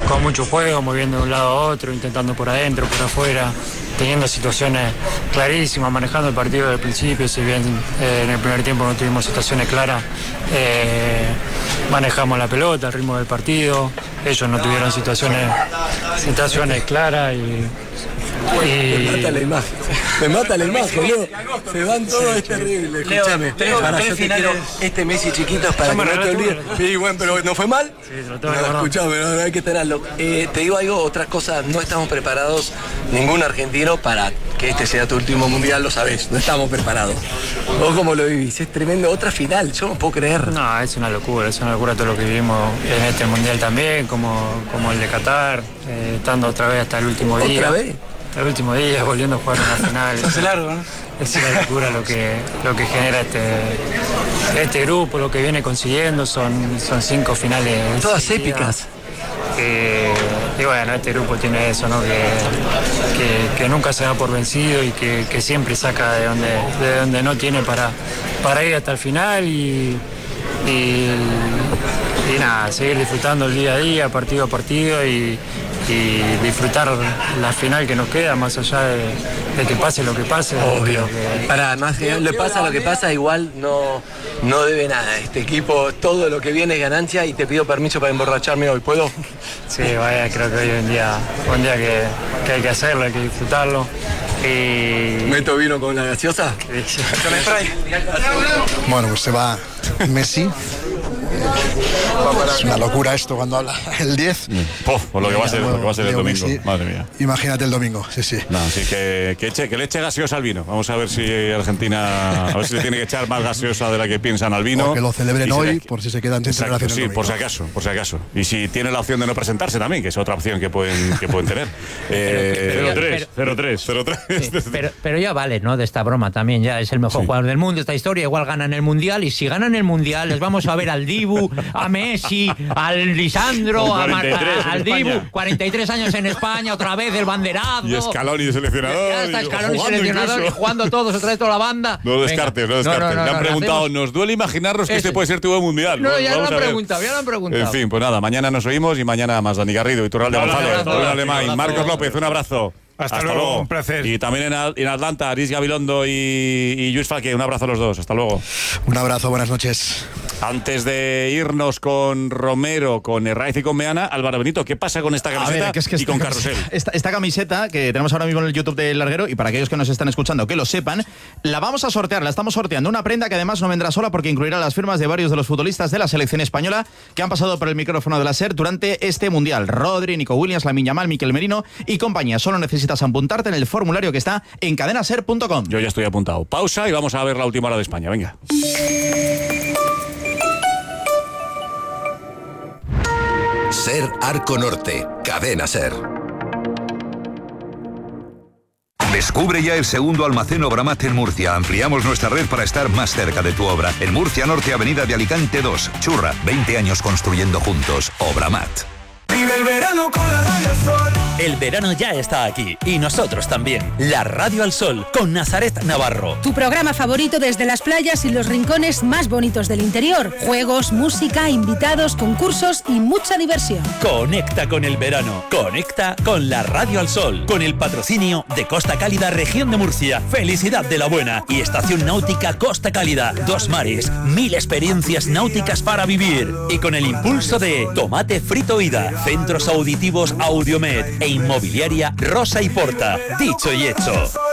con mucho juego, moviendo de un lado a otro, intentando por adentro, por afuera, teniendo situaciones clarísimas, manejando el partido desde el principio. Si bien en el primer tiempo no tuvimos situaciones claras, manejamos la pelota, el ritmo del partido. Ellos no tuvieron situaciones claras Me mata la imagen. Me mata la imagen, Leo. Se van todos, es terrible. Escúchame. Para yo te quiero este Messi chiquito es para que no te olvides. Sí, bueno, pero ¿no fue mal? Sí, lo tengo que recordar. Escúchame, no hay que tenerlo. Te digo algo, otra cosa, no estamos preparados, ningún argentino, para que este sea tu último mundial, lo sabés. No estamos preparados. Vos cómo lo vivís, es tremendo. Otra final, yo no puedo creer. No, es una locura todo lo que vivimos en este mundial también, como el de Qatar, estando otra vez hasta el último día. ¿Otra vez? El último día, volviendo a jugar una final. Se hace largo, ¿no? Es una locura lo que genera este grupo, lo que viene consiguiendo. Son 5 finales. Todas épicas. Y bueno, este grupo tiene eso, ¿no? Que nunca se da por vencido y que siempre saca de donde no tiene para ir hasta el final y nada, seguir disfrutando el día a día, partido a partido y disfrutar la final que nos queda, más allá de que pase lo que pase. Obvio. Para más que le pasa lo que pasa, igual no debe nada. Este equipo, todo lo que viene es ganancia y te pido permiso para emborracharme hoy, ¿puedo? Sí, vaya, creo que hoy es un día que hay que hacerlo, hay que disfrutarlo. ¿Meto vino con la gaseosa? Con el spray. Bueno, pues se va Messi. Es una locura esto cuando habla el 10. Por lo que va a ser el domingo. Messi. Madre mía. Imagínate el domingo, sí. No, sí, que le eche gaseosa al vino. Vamos a ver si Argentina, a ver si le tiene que echar más gaseosa de la que piensan al vino. O que lo celebren hoy, por si se quedan sin relación. Sí, por si acaso. Y si tiene la opción de no presentarse también, que es otra opción que pueden tener. 0-3. Pero ya vale, ¿no? De esta broma también. Ya es el mejor jugador del mundo. Esta historia igual ganan el mundial. Y si ganan el mundial, les vamos a ver al Dibu, a Messi, al Lisandro, al Dibu. 43 años en España, otra vez el banderazo. Y Scaloni de seleccionador. Ya está Scaloni seleccionador y jugando todos, otra vez toda la banda. No descartes. Le han preguntado, nos duele imaginarnos que este puede ser tu buen mundial. No, ya lo han preguntado. En fin, pues nada, mañana nos oímos y mañana más. Dani Garrido, Iturralde González, Alemán, Marcos López, un abrazo. Hasta luego, un placer. Y también en Atlanta, Aris Gabilondo y Lluís Falque, un abrazo a los dos. Hasta luego. Un abrazo, buenas noches. Antes de irnos con Romero, con Herraiz y con Meana, Álvaro Benito, ¿qué pasa con esta camiseta y con Carrusel? Esta camiseta que tenemos ahora mismo en el YouTube del Larguero, y para aquellos que nos están escuchando que lo sepan, la vamos a sortear, la estamos sorteando. Una prenda que además no vendrá sola porque incluirá las firmas de varios de los futbolistas de la selección española que han pasado por el micrófono de la SER durante este mundial. Rodri, Nico Williams, Lamine Yamal, Mikel Merino y compañía. Solo necesitas apuntarte en el formulario que está en cadenaser.com. Yo ya estoy apuntado. Pausa y vamos a ver la última hora de España. Venga. SER Arco Norte, Cadena SER. Descubre ya el segundo almacén Obramat en Murcia. Ampliamos nuestra red para estar más cerca de tu obra. En Murcia Norte, Avenida de Alicante 2. Churra, 20 años construyendo juntos. Obramat. Vive el verano con la Radio al Sol. El verano ya está aquí y nosotros también. La Radio al Sol con Nazaret Navarro. Tu programa favorito desde las playas y los rincones más bonitos del interior. Juegos, música, invitados, concursos y mucha diversión. Conecta con el verano. Conecta con la Radio al Sol. Con el patrocinio de Costa Cálida, Región de Murcia. Felicidad de la Buena y Estación Náutica Costa Cálida. 2 mares, 1000 experiencias náuticas para vivir. Y con el impulso de Tomate Frito Ida, Centros Auditivos Audiomed e Inmobiliaria Rosa y Porta. Dicho y hecho.